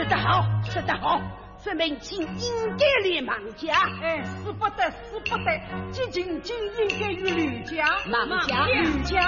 说得好，说得好。说明请应该来忙家。 死不得，死不得！季景应该与吕家、 忙家、 吕家